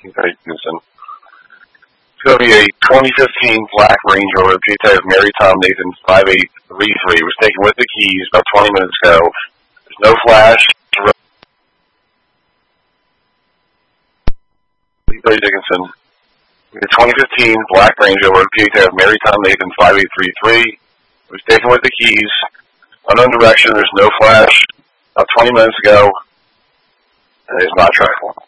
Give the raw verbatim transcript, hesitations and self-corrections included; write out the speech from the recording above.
Okay, Dickinson. It's going to be a twenty fifteen Black Range Rover, P T A of Mary Tom Nathan five eight three three. Was taken with the keys about twenty minutes ago. There's no flash. Lee Dickinson. A twenty fifteen Black Range Rover, P T A of Mary Tom Nathan five eight three three. Was taken with the keys. Unknown direction. There's no flash. About twenty minutes ago. And it is not trackable.